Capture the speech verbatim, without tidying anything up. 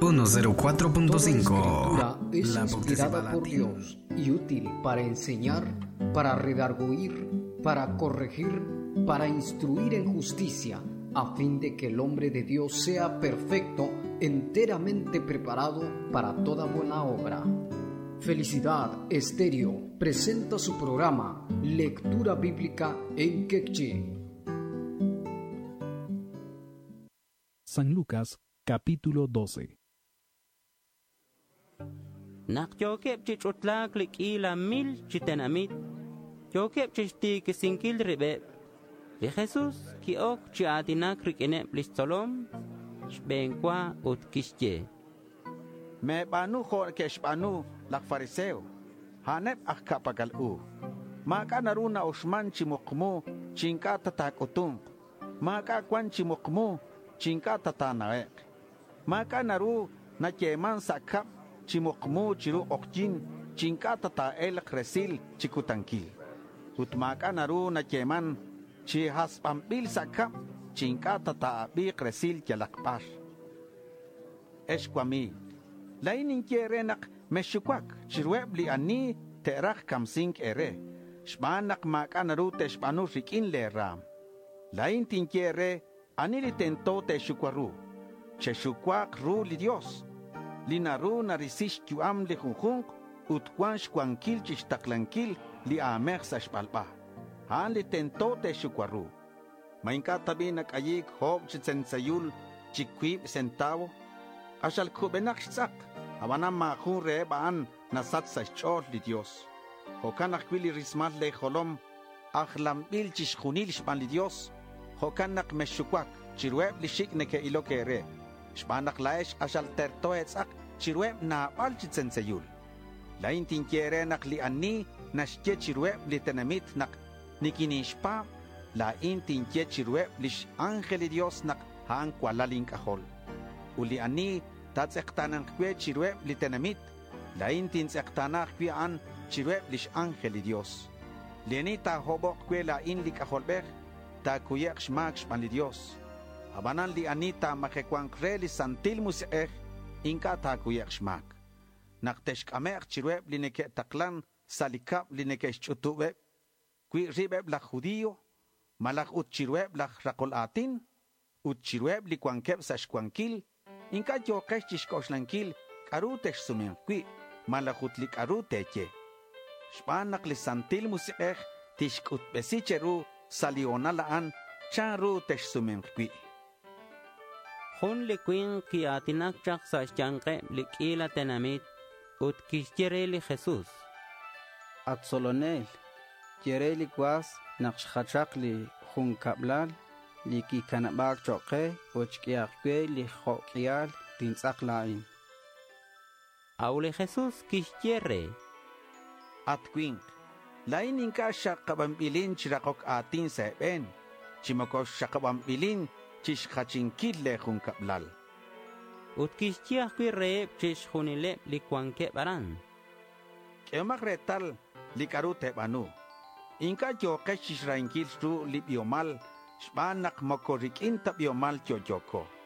ciento cuatro punto cinco. Toda escritura es La inspirada por Latina. Dios y útil para enseñar, para redarguir, para corregir, para instruir en justicia, a fin de que el hombre de Dios sea perfecto, enteramente preparado para toda buena obra. Felicidad Estéreo presenta su programa Lectura Bíblica en Quechí. San Lucas, capítulo doce. Nak jokep chichutlak likila mil chitenamit. Jokep chishti kisinkil ribe. Vi Jesús ki ok chiatinak rikene blistolom. Shbenkwa ut kishye. Me banu khor kesh banu lak fariseo. Hanep akkapagal u. Maka naruna usman chimukmu chinka tatakutung. Maka kwan chimukmu chinka tatanaek. Maka naru na keman sakap chimukmu chiru okjin chinka tata el kresil chikutankil. Utmaka naru na keman chi haspambil sakap chinka tata abi kresil jalakpar. Eskwami. Lainin kierenak meshukwak chirwebli ani terak kamsink ere. Shbanak maka naru teshbanu rikin le ram. Lain tinkiere anili tento teshukwaru. Cheshukwak ru li Dios. Linaru narisish kuam li junjung utkwan shkwankil chishtaklankil li amer sa shbalba. Han li tento teshukwaru. Mainka tabi nakayik hob chitsensayul chikwib sentavo. Ashal kubenak shtzak. Habanam mahun rebaan nasat sa chor li Dios. Hokan akwili rismat le holom akhlam bil chishkhunil shpan li Dios. Hokan nak meshukwak chirweb li shik neke ilo kere. Shpanak laesh ashal terto etzak chirweb na bal chitsenseyul. Lain tinkiere nak li ani nashke chirweb li tenamit nak nikinishpa. Lain tinkie chirweb li angel Dios nak haan kwalalin kahol. Uli ani tatsektanan kwe chirweb li tenamit. Lain tinsektanak kwe an chirweb li angel Dios. Lieni ta hobok kwe lain li kaholbek ta kuyek shmak shpan li Dios. Abanan li anita makekwan kre li santil musiek inka ta kuyek shmak. Nakteshk amek chirweb li neke taklan salikap li neke shchutubeb. Kwi ribeb la judío malak ut chirweb la rakol atin ut chirweb li kwankeb sa shkwankil inka yo kesh chishkoshlankil karu tesh sumen kwi malakut li karu teche. Shpanak li santil musiek tishkut besicheru saliona laan charu tesh sumen kwi. Hun li queen ki atinak chak sa chanke likila tenamit. Ut kishyere li Jesús. Atsolonel, quiere li kwas nakshachak li junkablal, li ki kanabak choke, ochkiakwe li hokial tinsak lain. Aule Jesús kishyere. At queen. Lain inka shakabambilin chirakok atin seben. Chimokos shakabambilin chishkachinkil le junkablal. Ut kishyah kwi reep chishkhunile li kwanke baran. Kemak retal li karute banu. Inka yo keshishrankil ru li biomal. Shbanak mokorikin ta biomal yo yoko.